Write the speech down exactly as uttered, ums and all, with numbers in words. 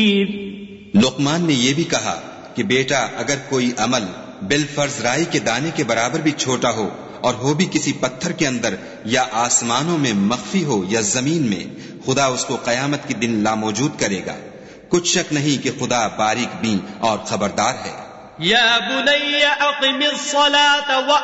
كبير. लुकमान ने यह भी कहा कि बेटा, अगर कोई अमल बिलफर्ज राई के दाने के बराबर भी छोटा हो और हो भी किसी पत्थर के अंदर या आसमानों में मख्फी हो या जमीन में, खुदा उसको कयामत के दिन लामौजूद करेगा. कुछ शक नहीं कि खुदा बारीक बीन और खबरदार है. या बुनय्या अक़िमिस सलात व